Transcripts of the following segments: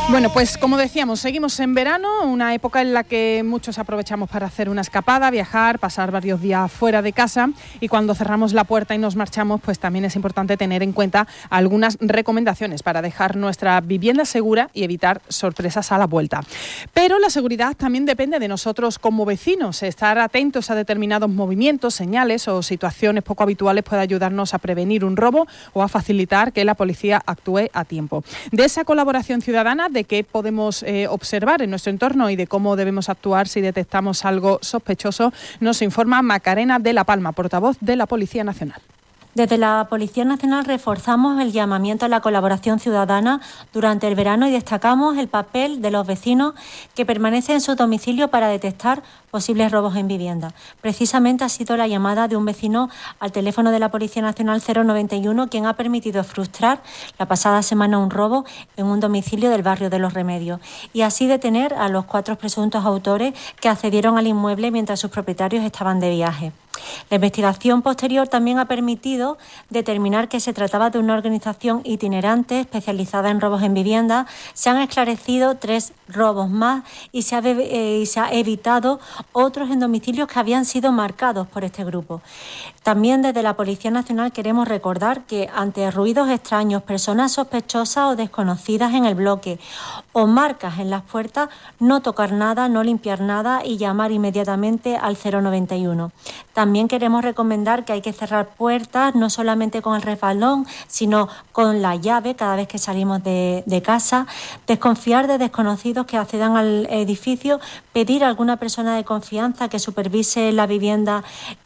Bueno, pues como decíamos, seguimos en verano, una época en la que muchos aprovechamos para hacer una escapada, viajar, pasar varios días fuera de casa, y cuando cerramos la puerta y nos marchamos, pues también es importante tener en cuenta algunas recomendaciones para dejar nuestra vivienda segura y evitar sorpresas a la vuelta. Pero la seguridad también depende de nosotros como vecinos. Estar atentos a determinados movimientos, señales o situaciones poco habituales puede ayudarnos a prevenir un robo o a facilitar que la policía actúe a tiempo. De esa colaboración ciudadana, de qué podemos observar en nuestro entorno y de cómo debemos actuar si detectamos algo sospechoso, nos informa Macarena de la Palma, portavoz de la Policía Nacional. Desde la Policía Nacional reforzamos el llamamiento a la colaboración ciudadana durante el verano y destacamos el papel de los vecinos que permanecen en su domicilio para detectar posibles robos en vivienda. Precisamente ha sido la llamada de un vecino al teléfono de la Policía Nacional 091 quien ha permitido frustrar la pasada semana un robo en un domicilio del barrio de Los Remedios y así detener a los 4 presuntos autores que accedieron al inmueble mientras sus propietarios estaban de viaje. La investigación posterior también ha permitido determinar que se trataba de una organización itinerante especializada en robos en vivienda. Se han esclarecido 3 robos más y se ha evitado otros en domicilios que habían sido marcados por este grupo. También desde la Policía Nacional queremos recordar que ante ruidos extraños, personas sospechosas o desconocidas en el bloque o marcas en las puertas, no tocar nada, no limpiar nada y llamar inmediatamente al 091. También queremos recomendar que hay que cerrar puertas no solamente con el resbalón, sino con la llave cada vez que salimos de casa, desconfiar de desconocidos que accedan al edificio, pedir a alguna persona de confianza que supervise la vivienda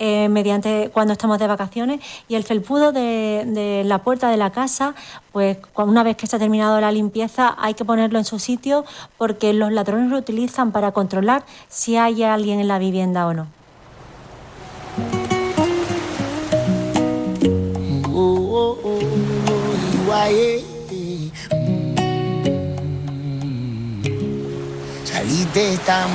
cuando estamos de vacaciones, y el felpudo de la puerta de la casa, pues una vez que está terminado la limpieza hay que ponerlo en su sitio porque los ladrones lo utilizan para controlar si hay alguien en la vivienda o no. Saliste tan